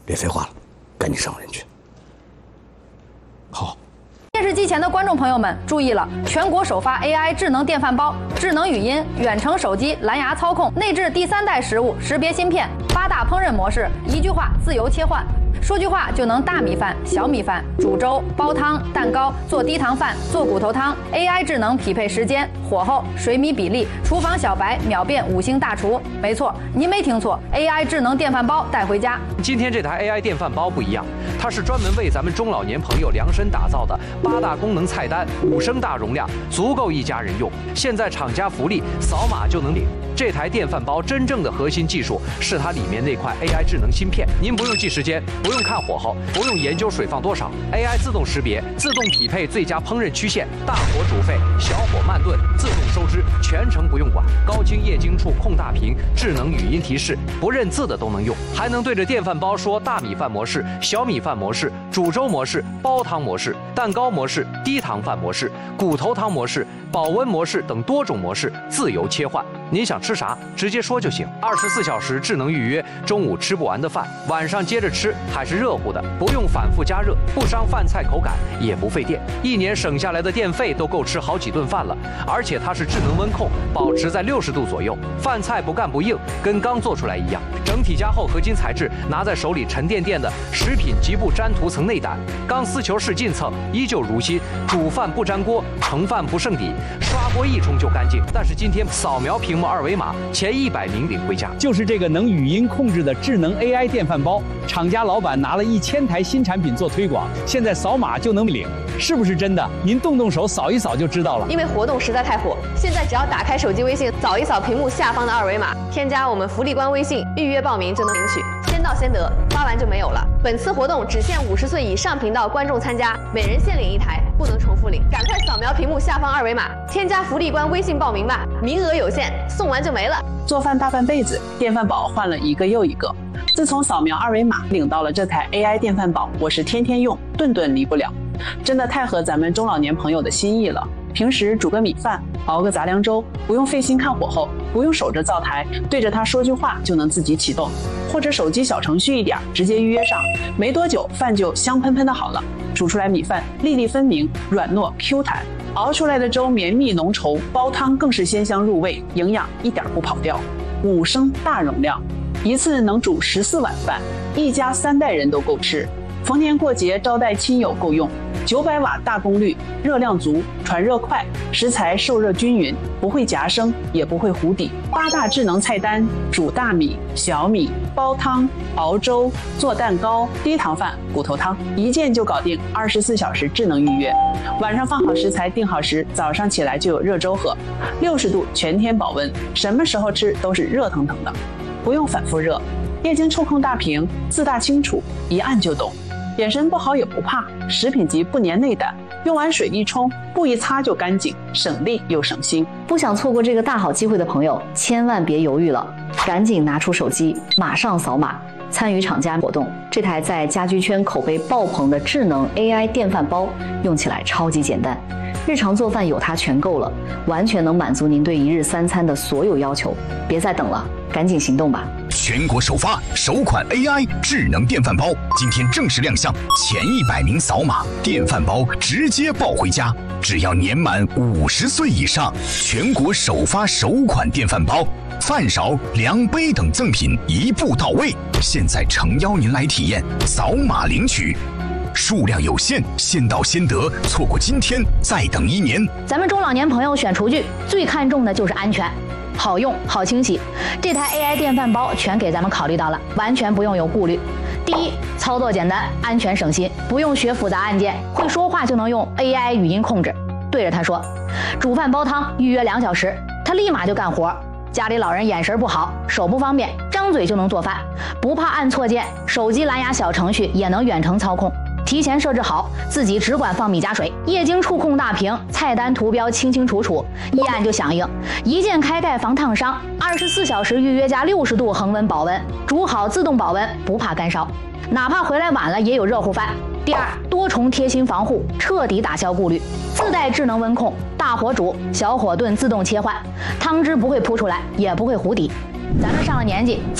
别废话了，赶紧上人去。好。 电视机前的观众朋友们注意了，全国首发 AI 智能电饭煲、智能语音、远程手机、蓝牙操控，内置第3代食物识别芯片，8大烹饪模式，一句话自由切换。说句话就能大米饭、小米饭、煮粥、煲汤、蛋糕、做低糖饭、做骨头汤。AI 智能匹配时间、火候、水米比例，厨房小白秒变5星大厨。没错，您没听错 ，AI 智能电饭煲带回家。 今天这台 AI 电饭煲不一样，它是专门为咱们中老年朋友量身打造的，8大功能菜单，5升大容量，足够一家人用。现在厂家福利，扫码就能领。这台电饭煲真正的核心技术是它里面那块 AI 智能芯片，您不用记时间，不用看火候，不用研究水放多少 ，AI 自动识别，自动匹配最佳烹饪曲线，大火煮沸，小火慢炖，自动收汁，全程不用管，高清液晶触控大屏，智能语音提示，不认字的都能用，还能对着电饭煲说大米饭模式、小米饭模式、煮粥模式、煲汤模式、蛋糕模式、低糖饭模式、骨头汤模式、保温模式等多种模式自由切换。您想吃啥，直接说就行。24小时智能预约，中午吃不完的饭，晚上接着吃，还是热乎的，不用反复加热，不伤饭菜口感，也不费电。1年省下来的电费都够吃好几顿饭了。而且它是智能温控，保持在60度左右，饭菜不干不硬，跟刚做出来一样。整体加厚合金材质，拿在手里沉甸甸的，食品极不粘涂层内胆，钢丝球试进蹭依旧如新，煮饭不粘锅，盛饭不剩底，刷锅一冲就干净。但是今天扫描屏幕2维码，前100名领回家。 就是这个能语音控制的智能 AI 电饭煲，厂家老板拿了1000台新产品做推广，现在扫码就能领，是不是真的？您动动手扫一扫就知道了。 因为活动实在太火，现在只要打开手机微信，扫一扫屏幕下方的2维码，添加我们福利官微信，预约报名就能领取，先到先得，发完就没有了。本次活动只限50岁以上频道观众参加，每人限领1台，不能重复领。赶快扫描屏幕下方2维码，添加福利官微信报名吧，名额有限，送完就没了。 做饭大半辈子，电饭煲换了一个又一个。自从扫描2维码领到了这台 AI 电饭煲，我是天天用，顿顿离不了，真的太合咱们中老年朋友的心意了。平时煮个米饭，熬个杂粮粥，不用费心看火候，不用守着灶台，对着它说句话就能自己启动，或者手机小程序一点，直接预约上，没多久饭就香喷喷的好了。煮出来米饭粒粒分明，软糯 Q 弹，熬出来的粥绵密浓稠，煲汤更是鲜香入味，营养一点不跑掉。5升大容量，一次能煮14碗饭，一家3代人都够吃。逢年过节招待亲友够用。900瓦大功率，热量足，传热快，食材受热均匀，不会夹生，也不会糊底。8大智能菜单：煮大米、小米、煲汤、熬粥、做蛋糕、低糖饭、骨头汤，一键就搞定，24小时智能预约。晚上放好食材，定好时，早上起来就有热粥喝，60度全天保温，什么时候吃都是热腾腾的，不用反复热。液晶触控大屏，字大清楚，一按就懂。眼神不好也不怕，食品级不粘内胆，用完水一冲，布一擦就干净，省力又省心。 不想错过这个大好机会的朋友，千万别犹豫了，赶紧拿出手机，马上扫码参与厂家活动。这台在家居圈口碑爆棚的智能 AI 电饭煲，用起来超级简单，日常做饭有它全够了，完全能满足您对1日3餐的所有要求。别再等了，赶紧行动吧！ 全国首发首款 AI 智能电饭煲，今天正式亮相，前100名扫码，电饭煲直接抱回家。只要年满50岁以上，全国首发首款电饭煲，饭勺、量杯等赠品一步到位。现在诚邀您来体验，扫码领取。数量有限，先到先得，错过今天再等1年。 咱们中老年朋友选厨具最看重的就是安全，好用好清洗，这台 AI 电饭煲全给咱们考虑到了，完全不用有顾虑。第一，操作简单，安全省心，不用学复杂按键，会说话就能用 AI 语音控制，对着它说煮饭煲汤预约2小时，它立马就干活。家里老人眼神不好，手不方便，张嘴就能做饭，不怕按错键，手机蓝牙小程序也能远程操控。提前设置好，自己只管放米加水，液晶触控大屏，菜单图标清清楚楚，一按就响应，一键开盖防烫伤，24小时预约加60度恒温保温，煮好自动保温，不怕干烧，哪怕回来晚了也有热乎饭。第二，多重贴心防护，彻底打消顾虑，自带智能温控，大火煮，小火炖自动切换，汤汁不会扑出来，也不会糊底。咱们上了年纪，